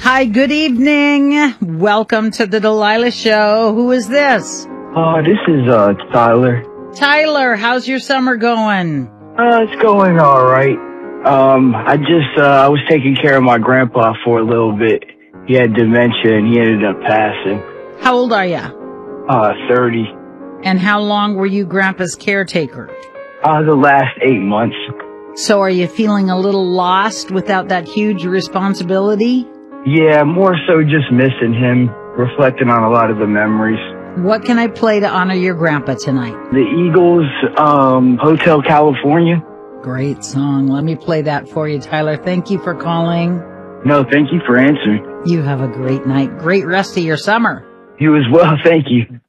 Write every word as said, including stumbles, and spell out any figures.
Hi, good evening. Welcome to the Delilah Show. Who is this? Uh, this is, uh, Tyler. Tyler, how's your summer going? Uh, it's going alright. Um, I just, uh, I was taking care of my grandpa for a little bit. He had dementia and he ended up passing. How old are you? Uh, thirty. And how long were you Grandpa's caretaker? Uh, the last eight months. So are you feeling a little lost without that huge responsibility? Yeah, more so just missing him, reflecting on a lot of the memories. What can I play to honor your grandpa tonight? The Eagles, um, Hotel California. Great song. Let me play that for you, Tyler. Thank you for calling. No, thank you for answering. You have a great night. Great rest of your summer. You as well, thank you.